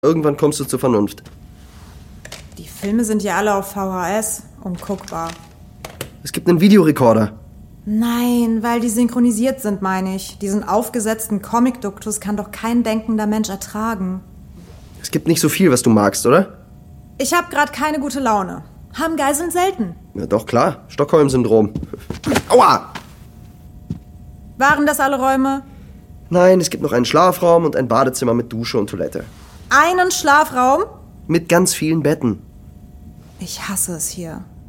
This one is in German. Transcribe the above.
Irgendwann kommst du zur Vernunft. Die Filme sind ja alle auf VHS, unguckbar. Es gibt einen Videorekorder. Nein, weil die synchronisiert sind, meine ich. Diesen aufgesetzten Comic-Duktus kann doch kein denkender Mensch ertragen. Es gibt nicht so viel, was du magst, oder? Ich habe gerade keine gute Laune. Haben Geiseln selten. Ja, doch, klar. Stockholm-Syndrom. Aua! Waren das alle Räume? Nein, es gibt noch einen Schlafraum und ein Badezimmer mit Dusche und Toilette. Einen Schlafraum? Mit ganz vielen Betten. Ich hasse es hier.